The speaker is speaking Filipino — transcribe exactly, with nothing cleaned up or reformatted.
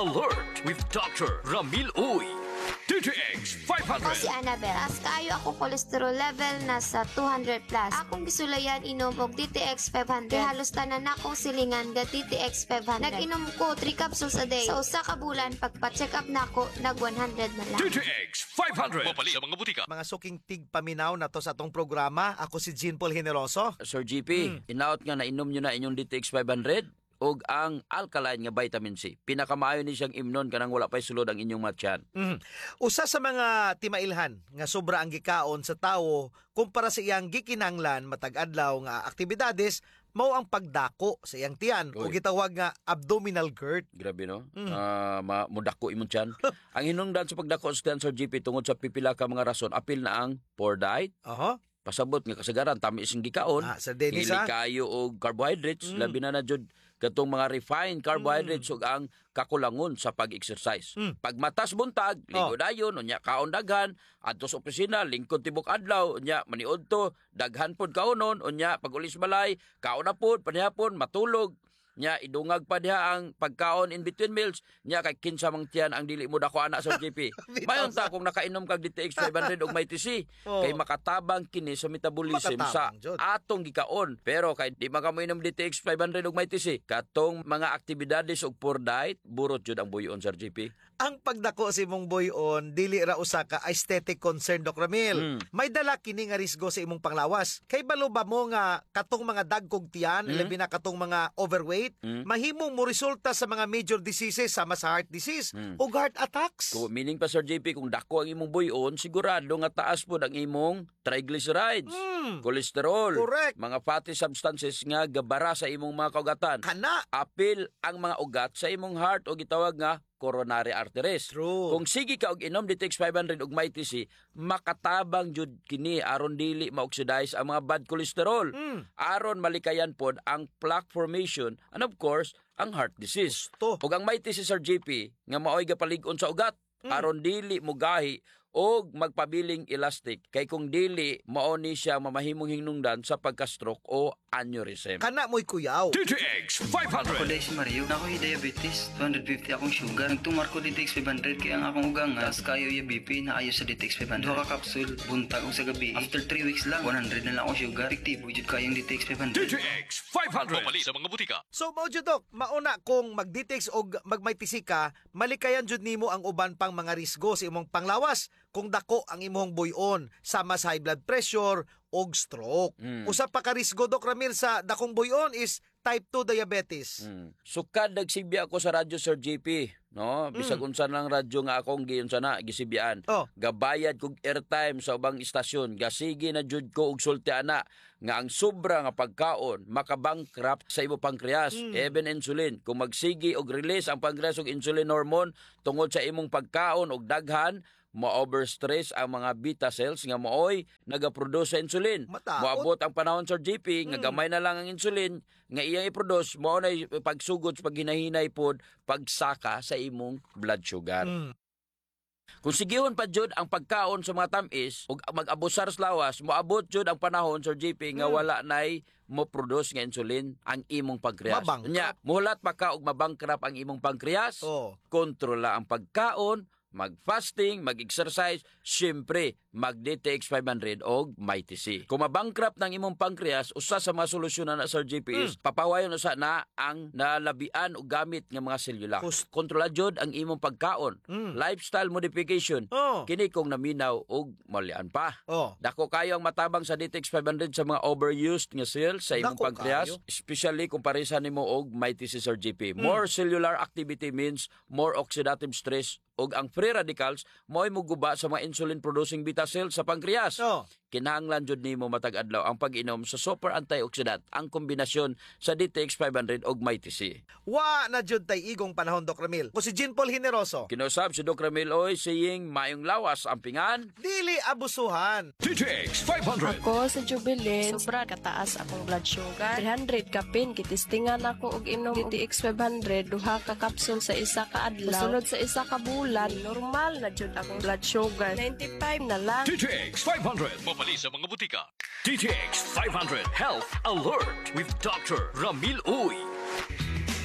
Alert with Doctor Ramil Uy. D T X five Ako hundred. si Annabel. As kaayo ako cholesterol level nasa two hundred plus. Akong gisulayan inom og D T X five hundred. Kaya halos tanan akong silingan ga D T X five hundred. Nag-inom ko three capsules a day. Sa usa ka bulan pagpa-check up nako nag one hundred na lang. D T X five hundred. Mapali sa mga butika. Mga suking tigpaminaw na to sa atong programa. Ako si Jean Paul Generoso. Sir G P, inaot nga na inom nyo na inyong D T X five hundred og ang alkaline nga vitamin C. Pinakamaayo ni siyang imnon kanang wala pay sulod ang inyong matyan. Mm. Usa sa mga timailhan nga sobra ang gikaon sa tawo kumpara sa iyang gikinanglan matag adlaw nga aktibidades mao ang pagdako sa iyang tiyan o Uy. gitawag nga abdominal GERD. Grabe no? Ah, ma mudako imong tiyan. Ang hinungdan sa pagdako sa tiyan, Sir G P, tungod sa pipila ka mga rason, apil na ang poor diet, Oho. pasabot nga kasagaran tami ising gikaon, Ah, sa Dennis, hili ah. kayo og carbohydrates, labi na na jud katong mga refined carbohydrates ug ang kakulangon sa pag-exercise. Mm. Pag matas buntag, ligo dayon unya kaon daghan, adto sa opisina lingkod tibok adlaw, unya maniud to, daghan pod kaonon, unya pag ulis balay, kaon na pod, panihapon matulog. Nya idungag pa diha ang pagkaon in between meals, nya kay kinsa mang tiyan ang dili mo dako ana sa G P. Mayon ta kung nakainom kag D T X five hundred og may T C, Oh. kay makatabang kini sa metabolism sa Makatabang, Jud. atong gikaon. Pero kay di man ka moinom D T X five hundred og may T C, katong mga aktibidades og poor diet, burot jud ang buyon Sir G P. Ang pagdako si mong buyon dili ra usa ka aesthetic concern, Doc Ramil. Mm. May dala kini nga risgo sa imong panglawas. Kay balo ba mo nga katong mga dagkog tiyan, Mm. labi na katong mga overweight, Mm. mahimong mo resulta sa mga major diseases sama sa heart disease Mm. o heart attacks. Kung meaning pa Sir J P, kung dako ang imong buyon, sigurado nga taas po ang imong triglycerides, Mm. cholesterol, Correct. mga fatty substances nga gabara sa imong mga kaugatan. Kana. Apil ang mga ugat sa imong heart o gitawag nga coronary arteries. True. Kung sige ka og inom D T X five hundred og may T C, makatabang jud kini aron dili ma-oxidize ang mga bad cholesterol. Mm. Aron malikayan pod ang plaque formation and of course ang heart disease. Gusto. Ug ang may T C Sir J P nga maoy gapalig-on sa ugat aron dili mo gahi og magpabiling elastic kay kung dili mao ni siya mamahimong hinungdan sa pagka-stroke o aneurysm. Kana mo'y kuyaw. D T X five Ako hundred. dahil si Mario, na ako'y diabetes, two hundred fifty akong sugar. Nagtumar ko D T X five hundred kaya ang akong ugang nga, tas kayo yung B P na ayo sa D T X five hundred. Duha ka kapsul, buntag o sa gabi. After three weeks lang, one hundred na lang akong sugar. Efektibo jud kayong D T X five hundred. D T X five hundred. Mapali sa mga butika. So mao jud Doc, mauna kung mag-D T X og magmaytisi ka, malikayan jud nimo ang uban pang mga risgo sa imong panglawas kung dako ang imong buyon sama sa high blood pressure og stroke. Mm. Usa pa ka risgo, Doc Ramil, sa dakong buyon is type two diabetes. Mm. Sukad nagsibi ako sa radyo Sir J P, no? Bisag unsa lang radyo nga akong giyon sana gisibian. Oh. Gabayad kog airtime sa ubang istasyon, gasige na jud ko og sulti ana nga ang sobra nga pagkaon makabankrupt sa imo pancreas, even insulin. Kung magsigi og release ang pancreas og insulin hormone tungod sa imong pagkaon og daghan, ma-overstress ang mga beta cells nga mooy nagaproduce sa insulin. Mataot. Moabot ang panahon Sir J P nga gamay na lang ang insulin nga iyang i-produce, mao na pagsugod sa paghinahinay pod pagsaka sa imong blood sugar. Mm. Kung sigihon pa jud ang pagkaon sa mga tamis ug mag-abusar sa lawas, moabot jud ang panahon Sir J P nga wala nay mo produce nga insulin ang imong pancreas. Mabangkrap. Nya, muhulat pa ka og mabangkrap ang imong pancreas. Oh. Kontrola ang pagkaon, mag-fasting, mag-exercise, syempre, mag-D T X five hundred o may T C. Kung mabankrupt ng imong pancreas, usa sa mga solusyon na Sir J P is, papawayon usa na ang nalabian o gamit ng mga selula. Kus- Kontrola jud ang imong pagkaon. Mm. Lifestyle modification. Oh. Kini kung naminaw o malian pa. Oh. Dako kayo ang matabang sa D T X five hundred sa mga overused nga cells sa imong Dako pancreas, kayo. especially kung parisa nimo og may T C Sir J P. More cellular activity means more oxidative stress ug ang free radicals mo'y muguba sa mga insulin producing beta cells sa pancreas. Oh. Kinahanglan jud nimo matag adlaw ang pag-inom sa super antioxidant, ang kombinasyon sa D T X five hundred ug may T C. Wa na jud tay igong panahon, Doc Ramil. Ko si Jean Paul Generoso. Kinusab si Doc Ramil Oy saying mayong lawas ang pingan. Dili abusuhan. D T X five hundred. Ako sa Jubilin, sobra kataas akong blood sugar. three hundred kapin, kitistingan ako og inom D T X five hundred, duha ka kapsul sa isa ka adlaw. Sunod sa isa ka bulan, normal na jud akong blood sugar. ninety-five na lang. D T X five hundred. Mapali sa mga butika. D T X five hundred Health Alert with Doctor Ramil Uy.